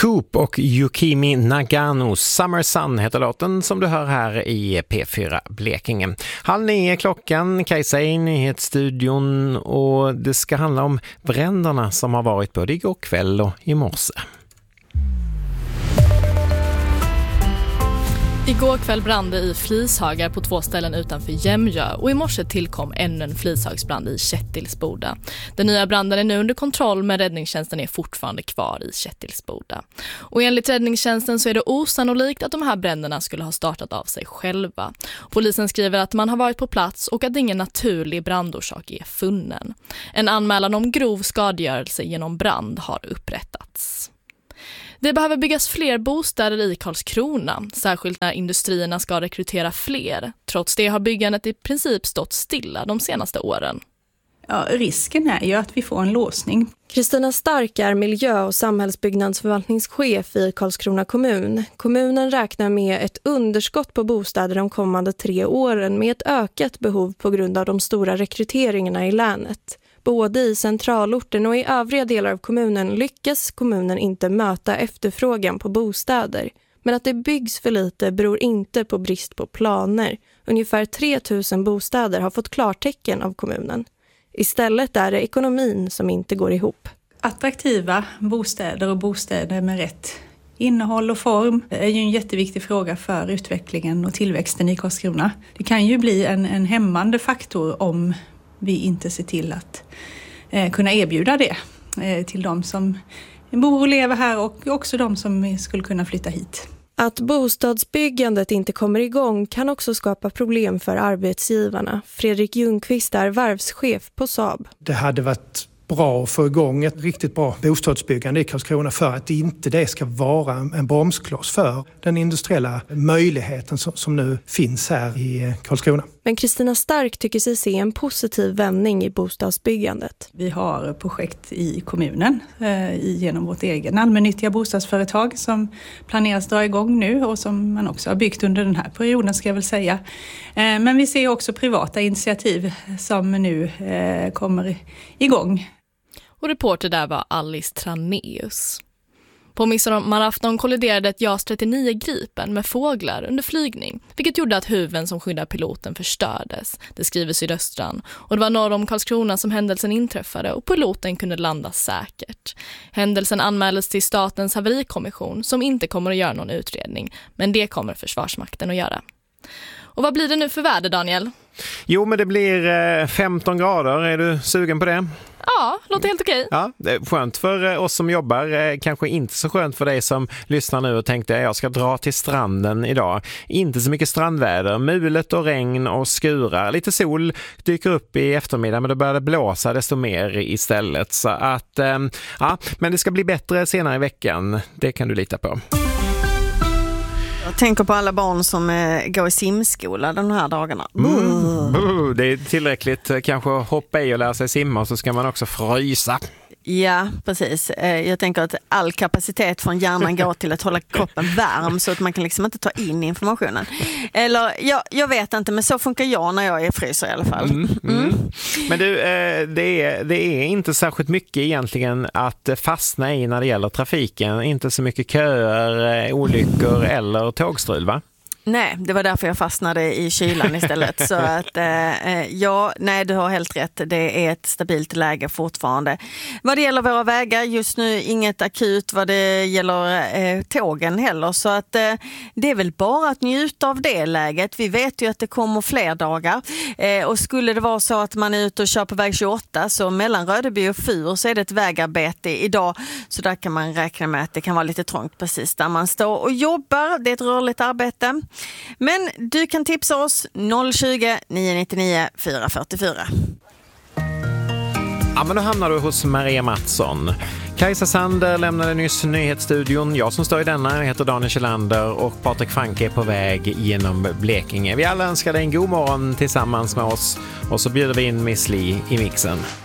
Coop och Yukimi Naganos Summer Sun heter låten som du hör här i P4 Blekinge. 8:30 klockan, Kajsa i nyhetsstudion, och det ska handla om bränderna som har varit både igår kväll och i morse. Igår kväll brann det i flishagar på 2 ställen utanför Jämjö och i morse tillkom ännu en flishagsbrand i Kättilsboda. Den nya branden är nu under kontroll, men räddningstjänsten är fortfarande kvar i Kättilsboda. Och enligt räddningstjänsten så är det osannolikt att de här bränderna skulle ha startat av sig själva. Polisen skriver att man har varit på plats och att ingen naturlig brandorsak är funnen. En anmälan om grov skadegörelse genom brand har upprättats. Det behöver byggas fler bostäder i Karlskrona, särskilt när industrierna ska rekrytera fler. Trots det har byggandet i princip stått stilla de senaste åren. Ja, risken är ju att vi får en låsning. Kristina Stark är miljö- och samhällsbyggnadsförvaltningschef i Karlskrona kommun. Kommunen räknar med ett underskott på bostäder de kommande 3 åren med ett ökat behov på grund av de stora rekryteringarna i länet. Både i centralorten och i övriga delar av kommunen lyckas kommunen inte möta efterfrågan på bostäder. Men att det byggs för lite beror inte på brist på planer. Ungefär 3 000 bostäder har fått klartecken av kommunen. Istället är det ekonomin som inte går ihop. Attraktiva bostäder och bostäder med rätt innehåll och form är ju en jätteviktig fråga för utvecklingen och tillväxten i Karlskrona. Det kan ju bli en hämmande faktor om vi inte ser till att kunna erbjuda det till de som bor och lever här och också de som skulle kunna flytta hit. Att bostadsbyggandet inte kommer igång kan också skapa problem för arbetsgivarna. Fredrik Ljungqvist är varvschef på Saab. Det hade varit bra att få igång ett riktigt bra bostadsbyggande i Karlskrona för att inte det ska vara en bromskloss för den industriella möjligheten som nu finns här i Karlskrona. Men Kristina Stark tycker sig se en positiv vändning i bostadsbyggandet. Vi har projekt i kommunen genom vårt egen allmännyttiga bostadsföretag som planeras dra igång nu och som man också har byggt under den här perioden, ska jag väl säga. Men vi ser också privata initiativ som nu kommer igång. Och reporter där var Alice Traneus. På midsommarafton kolliderade ett JAS 39 Gripen med fåglar under flygning, vilket gjorde att huven som skyddar piloten förstördes. Det skriver Sydöstran. Och det var norr om Karlskrona som händelsen inträffade och piloten kunde landa säkert. Händelsen anmäldes till Statens haverikommission som inte kommer att göra någon utredning, men det kommer Försvarsmakten att göra. Och vad blir det nu för väder, Daniel? Jo, men det blir 15 grader. Är du sugen på det? Ja, låter helt okej. Ja, det är skönt för oss som jobbar. Kanske inte så skönt för dig som lyssnar nu och tänkte jag ska dra till stranden idag. Inte så mycket strandväder. Mulet och regn och skurar. Lite sol dyker upp i eftermiddag, men det börjar blåsa desto mer istället. Så att, ja, men det ska bli bättre senare i veckan. Det kan du lita på. Jag tänker på alla barn som går i simskola de här dagarna. Det är tillräckligt kanske hoppa i och lära sig simma, och så ska man också frysa. Ja, precis. Jag tänker att all kapacitet från hjärnan går till att hålla kroppen varm så att man kan liksom inte ta in informationen. Eller, jag vet inte, men så funkar jag när jag är fryser i alla fall. Men du, det är inte särskilt mycket egentligen att fastna i när det gäller trafiken. Inte så mycket köer, olyckor eller tågstrul, va? Nej, det var därför jag fastnade i kylan istället. Så att ja, nej, du har helt rätt. Det är ett stabilt läge fortfarande. Vad det gäller våra vägar, just nu inget akut vad det gäller tågen heller. Så att det är väl bara att njuta av det läget. Vi vet ju att det kommer fler dagar. Och skulle det vara så att man är ute och kör på väg 28, så mellan Rödeby och Fur så är det ett vägarbete idag. Så där kan man räkna med att det kan vara lite trångt precis där man står och jobbar. Det är ett rörligt arbete. Men du kan tipsa oss 020 999 444. Ja, men då hamnar du hos Maria Mattsson. Kajsa Sander lämnade nyss nyhetsstudion. Jag som står i denna heter Daniel Kjellander och Patrik Franke är på väg genom Blekinge. Vi alla önskar dig en god morgon tillsammans med oss och så bjuder vi in Miss Li i mixen.